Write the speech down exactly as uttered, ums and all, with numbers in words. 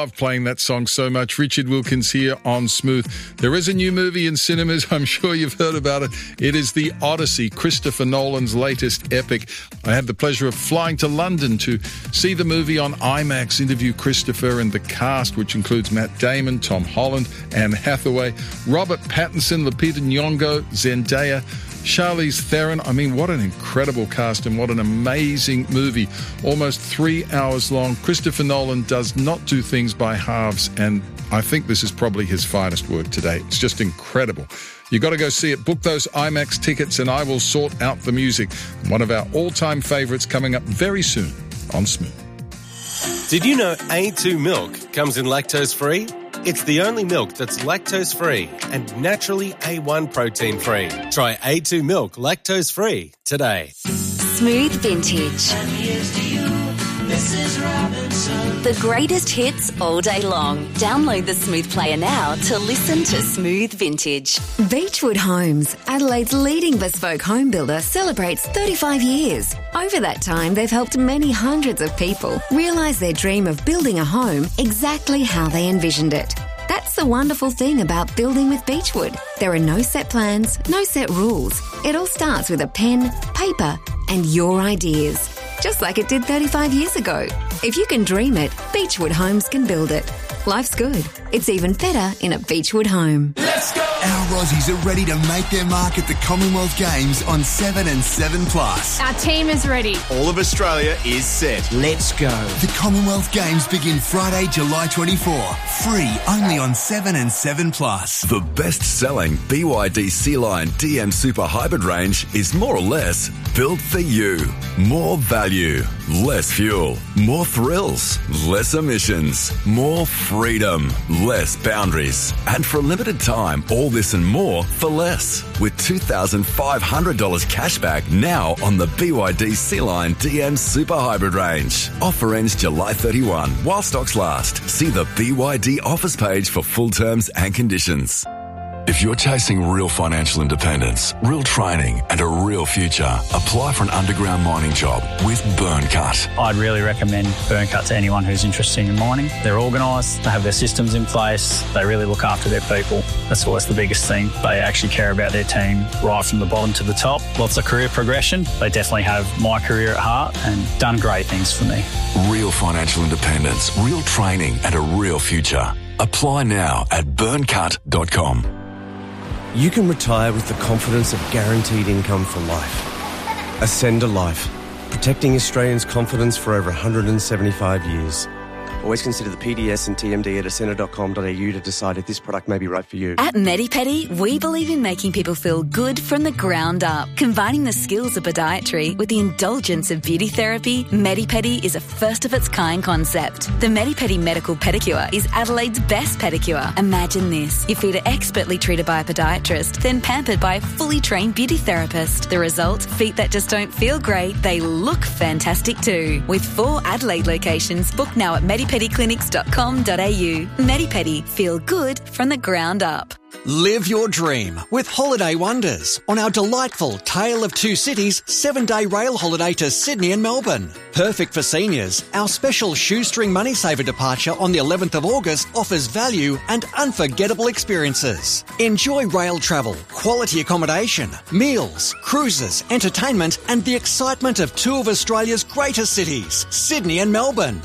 love playing that song so much. Richard Wilkins here on Smooth. There is a new movie in cinemas. I'm sure you've heard about it. It is The Odyssey, Christopher Nolan's latest epic. I had the pleasure of flying to London to see the movie on IMAX, interview Christopher and the cast, which includes Matt Damon, Tom Holland, Anne Hathaway, Robert Pattinson, Lupita Nyong'o, Zendaya, Charlize Theron. I mean, what an incredible cast and what an amazing movie. Almost three hours long. Christopher Nolan does not do things by halves, and I think this is probably his finest work to date. It's just incredible. You got to go see it. Book those IMAX tickets and I will sort out the music. One of our all-time favourites coming up very soon on Smooth. Did you know A two milk comes in lactose-free? It's the only milk that's lactose-free and naturally A one protein-free. Try A two milk lactose-free today. Smooth Vintage. And here's to you, Missus Robinson. The greatest hits all day long. Download the Smooth player now to listen to Smooth Vintage. Beechwood Homes, Adelaide's leading bespoke home builder, celebrates thirty-five years. Over that time, they've helped many hundreds of people realise their dream of building a home exactly how they envisioned it. That's the wonderful thing about building with Beechwood. There are no set plans, no set rules. It all starts with a pen, paper, and your ideas. Just like it did thirty-five years ago. If you can dream it, Beechwood Homes can build it. Life's good. It's even better in a Beechwood home. Let's go! Our Aussies are ready to make their mark at the Commonwealth Games on seven and seven plus. Our team is ready. All of Australia is set. Let's go. The Commonwealth Games begin Friday, July twenty-fourth. Free only on seven and seven plus. The best-selling B Y D C-Line D M Super Hybrid range is more or less built for you. More value, less fuel, more thrills, less emissions, more freedom, less boundaries. And for a limited time, all this and more for less. With two thousand five hundred dollars cash back now on the B Y D C-Line D M Super Hybrid range. Offer ends July thirty-first while stocks last. See the B Y D offers page for full terms and conditions. If you're chasing real financial independence, real training and a real future, apply for an underground mining job with Burncut. I'd really recommend Burncut to anyone who's interested in mining. They're organised, they have their systems in place, they really look after their people. That's always the biggest thing. They actually care about their team right from the bottom to the top. Lots of career progression. They definitely have my career at heart and done great things for me. Real financial independence, real training and a real future. Apply now at burncut dot com. You can retire with the confidence of guaranteed income for life. Ascender Life, protecting Australians' confidence for over one hundred seventy-five years. Always consider the P D S and T M D at ascender dot com dot a u to decide if this product may be right for you. At MediPedi, we believe in making people feel good from the ground up. Combining the skills of podiatry with the indulgence of beauty therapy, MediPedi is a first-of-its-kind concept. The MediPedi Medical Pedicure is Adelaide's best pedicure. Imagine this. Your feet are expertly treated by a podiatrist, then pampered by a fully trained beauty therapist. The result? Feet that just don't feel great, they look fantastic too. With four Adelaide locations, book now at medipedi clinics dot com dot a u. MediPedi. Feel good from the ground up. Live your dream with Holiday Wonders on our delightful Tale of Two Cities seven-day rail holiday to Sydney and Melbourne. Perfect for seniors, our special shoestring money saver departure on the eleventh of August offers value and unforgettable experiences. Enjoy rail travel, quality accommodation, meals, cruises, entertainment and the excitement of two of Australia's greatest cities, Sydney and Melbourne.